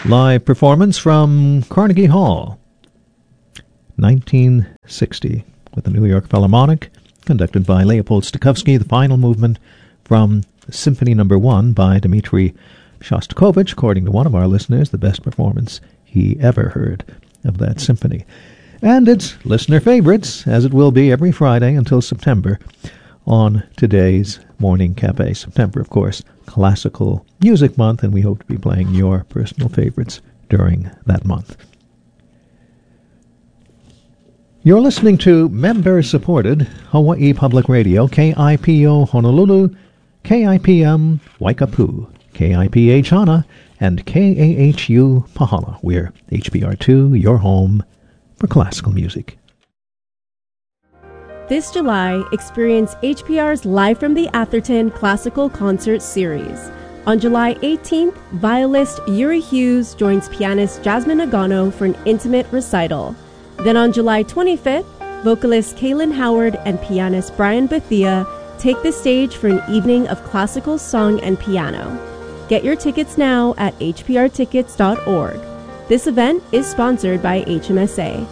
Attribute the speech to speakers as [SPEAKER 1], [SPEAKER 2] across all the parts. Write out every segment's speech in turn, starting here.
[SPEAKER 1] Live performance from Carnegie Hall, 1960, with the New York Philharmonic, conducted by Leopold Stokowski, the final movement from Symphony No. 1 by Dmitri Shostakovich, according to one of our listeners, the best performance he ever heard of that symphony. And it's listener favorites, as it will be every Friday until September, on today's Morning Cafe. September, of course, Classical Music Month, and we hope to be playing your personal favorites during that month. You're listening to member-supported Hawaii Public Radio, KIPO Honolulu, KIPM Waikapu, KIPH Hana, and KAHU Pahala. We're HPR2, your home for classical music.
[SPEAKER 2] This July, experience HPR's Live from the Atherton Classical Concert Series. On July 18th, violist Yuri Hughes joins pianist Jasmine Agano for an intimate recital. Then on July 25th, vocalist Kaylin Howard and pianist Brian Bethia take the stage for an evening of classical song and piano. Get your tickets now at hprtickets.org. This event is sponsored by HMSA.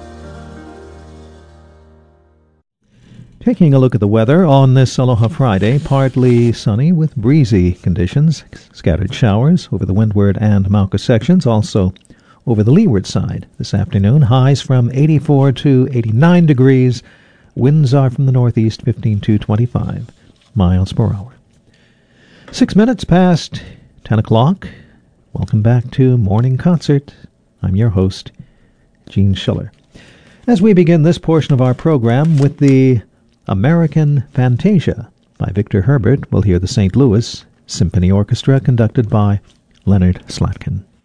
[SPEAKER 1] Taking a look at the weather on this Aloha Friday, partly sunny with breezy conditions, scattered showers over the windward and Mauka sections, also over the leeward side this afternoon. Highs from 84 to 89 degrees. Winds are from the northeast, 15 to 25 miles per hour. 6 minutes past 10 o'clock. Welcome back to Morning Concert. I'm your host, Gene Schiller. As we begin this portion of our program with the American Fantasia by Victor Herbert, we'll hear the St. Louis Symphony Orchestra conducted by Leonard Slatkin.